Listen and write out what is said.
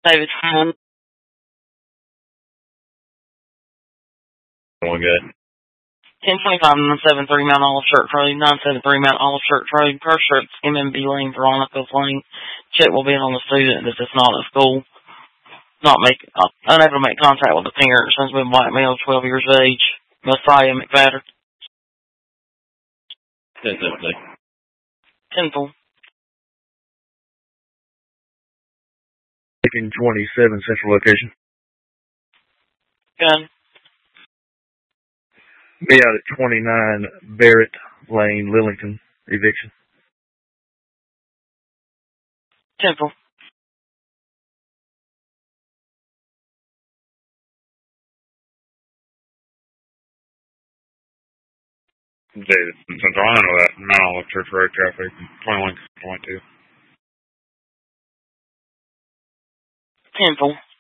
David. Going good. 1025 973 Mount Olive Church Road, 973 Mount Olive Church Road, Kirkshire, MMB Lane, Veronica's Lane. Check will be on the student that is not at school. Unable to make contact with the parent since been blackmailed, 12 years of age. Messiah McFadder. 10-4. Taking 27 central location. Gun. Be out at 29 Barrett Lane, Lillington. Eviction. 10-4. David, Central, I know that. Mount Olive Church Road traffic, 21, 22. 10-4.